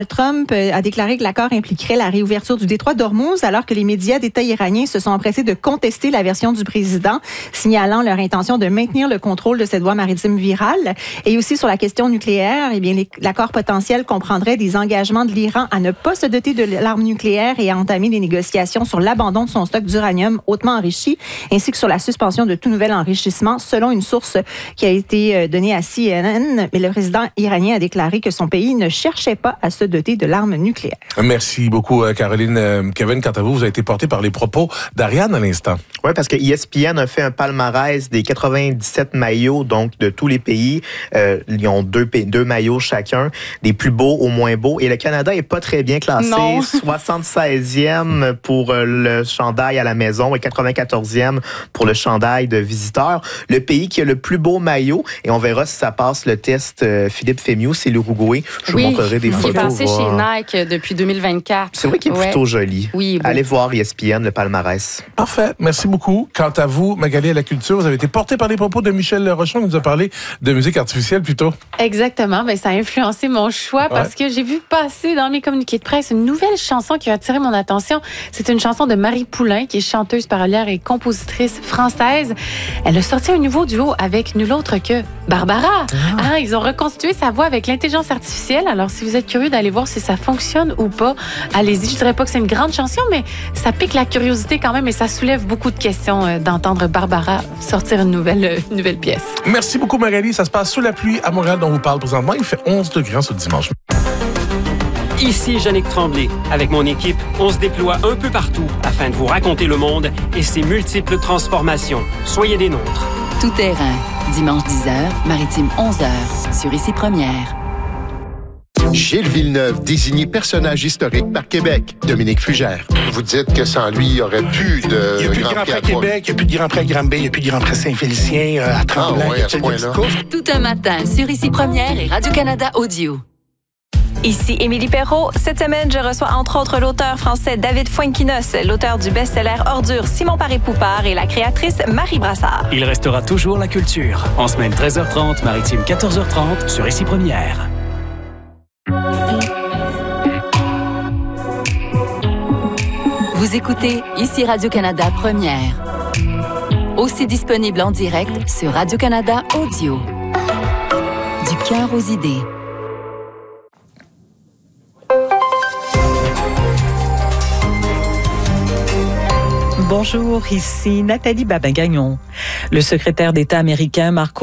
Trump a déclaré que l'accord impliquerait la réouverture du détroit d'Ormuz, alors que les médias d'État iraniens se sont empressés de contester la version du président, signalant leur intention de maintenir le contrôle de cette voie maritime virale. Et aussi sur la question nucléaire, eh bien, l'accord potentiel comprendrait des engagements de l'Iran à ne pas se doter de l'arme nucléaire et à entamer des négociations sur l'abandon de son stock d'uranium hautement enrichi, ainsi que sur la suspension de tout nouvel enrichissement, selon une source qui a été donnée à CNN. Mais le président iranien a déclaré que son pays ne cherchait pas à se doté de l'arme nucléaire. Merci beaucoup, Caroline. Kevin, quant à vous, vous avez été porté par les propos d'Ariane à l'instant. Oui, parce que ESPN a fait un palmarès des 97 maillots, donc de tous les pays. Ils ont deux maillots chacun, des plus beaux aux moins beaux. Et le Canada est pas très bien classé. Non. 76e pour le chandail à la maison et 94e pour le chandail de visiteur. Le pays qui a le plus beau maillot, et on verra si ça passe le test Philippe Fémieux, c'est l'Uruguay. Je vous montrerai des photos. Il est passé chez Nike depuis 2024. C'est vrai qu'il est plutôt joli. Oui, bon. Allez voir ESPN, le palmarès. Parfait. Merci beaucoup. Quant à vous, Magali à la culture, vous avez été porté par les propos de Michel Rochon qui nous a parlé de musique artificielle plus tôt. Exactement. Ben, ça a influencé mon choix parce que j'ai vu passer dans mes communiqués de presse une nouvelle chanson qui a attiré mon attention. C'est une chanson de Marie Poulain, qui est chanteuse parolière et compositrice française. Elle a sorti un nouveau duo avec nul autre que Barbara. Ils ont reconstitué sa voix avec l'intelligence artificielle. Alors, si vous êtes curieux d'aller voir si ça fonctionne ou pas, allez-y. Je dirais pas que c'est une grande chanson, mais ça pique la curiosité quand même et ça soulève beaucoup de questions d'entendre Barbara sortir une nouvelle pièce. Merci beaucoup, Magali. Ça se passe sous la pluie à Montréal, dont on vous parle présentement. Il fait 11 degrés ce dimanche. Ici Yannick Tremblay. Avec mon équipe, on se déploie un peu partout afin de vous raconter le monde et ses multiples transformations. Soyez des nôtres. Tout terrain. Dimanche 10h, Maritime 11h, sur Ici Première. Gilles Villeneuve, désigné personnage historique par Québec. Dominique Fugère. Vous dites que sans lui, il n'y aurait plus de Il n'y a plus de Grand Prix à Québec, il n'y a plus de Grand Prix à Granby, il n'y a plus de Grand Prix Saint-Félicien à Tremblant. Ah ouais, à ce point-là. Tout un matin, sur Ici Première et Radio-Canada Audio. Ici Émilie Perrault. Cette semaine, je reçois entre autres l'auteur français David Fuenquinos, l'auteur du best-seller Ordure Simon Paré-Poupard et la créatrice Marie Brassard. Il restera toujours la culture. En semaine 13h30, Maritime 14h30 sur Ici Première. Vous écoutez Ici Radio-Canada Première. Aussi disponible en direct sur Radio-Canada Audio. Du cœur aux idées. Bonjour, ici Nathalie Babin-Gagnon. Le secrétaire d'État américain Marco